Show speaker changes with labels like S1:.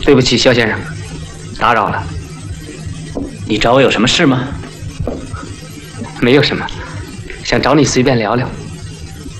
S1: 对不起，肖先生，打扰了。
S2: 你找我有什么事吗？
S1: 没有什么，想找你随便聊聊。